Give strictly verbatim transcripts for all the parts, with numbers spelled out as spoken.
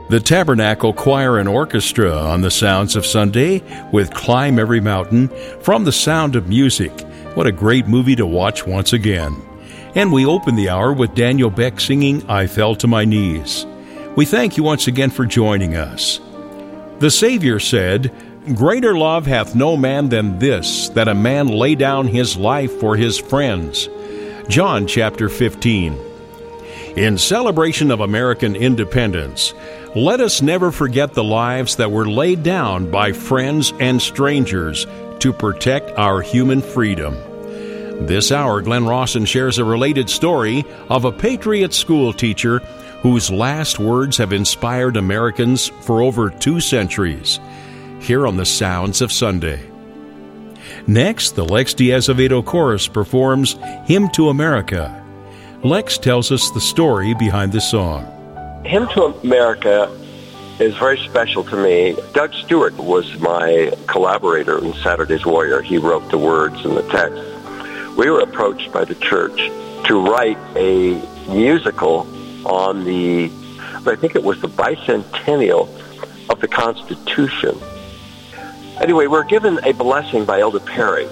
The Tabernacle Choir and Orchestra on the Sounds of Sunday with Climb Every Mountain from The Sound of Music. What a great movie to watch once again. And we open the hour with Daniel Beck singing I Fell to My Knees. We thank you once again for joining us. The Savior said, Greater love hath no man than this, that a man lay down his life for his friends. John chapter fifteen. In celebration of American independence, let us never forget the lives that were laid down by friends and strangers to protect our human freedom. This hour, Glenn Rawson shares a related story of a Patriot school teacher whose last words have inspired Americans for over two centuries. Here on the Sounds of Sunday. Next, the Lex D'Azevedo Chorus performs Hymn to America. Lex tells us the story behind the song. Hymn to America is very special to me. Doug Stewart was my collaborator in Saturday's Warrior. He wrote the words and the text. We were approached by the church to write a musical on the, I think it was the bicentennial of the Constitution. Anyway, we're given a blessing by Elder Perry,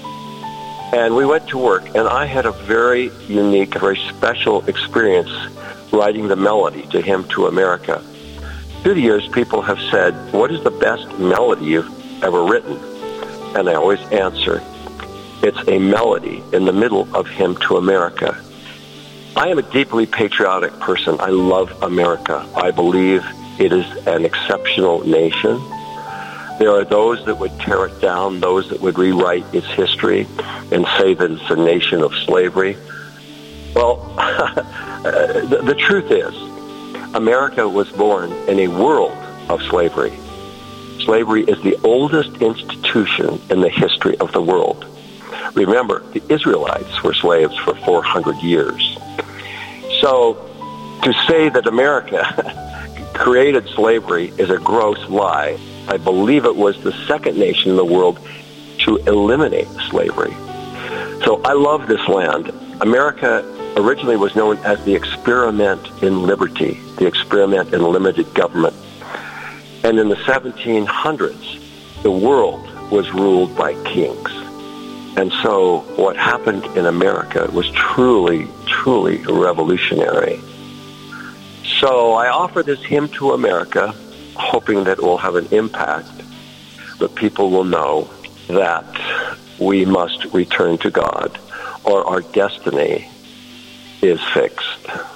and we went to work, and I had a very unique, very special experience writing the melody to Hymn to America. Through the years, people have said, what is the best melody you've ever written? And I always answer, it's a melody in the middle of Hymn to America. I am a deeply patriotic person. I love America. I believe it is an exceptional nation. There are those that would tear it down, those that would rewrite its history and say that it's a nation of slavery. Well, the, the truth is, America was born in a world of slavery. Slavery is the oldest institution in the history of the world. Remember, the Israelites were slaves for four hundred years. So to say that America created slavery is a gross lie. I believe it was the second nation in the world to eliminate slavery. So I love this land. America originally was known as the experiment in liberty, the experiment in limited government. And in the seventeen hundreds, the world was ruled by kings. And so what happened in America was truly, truly revolutionary. So I offer this Hymn to America, hoping that it will have an impact, that people will know that we must return to God or our destiny is fixed.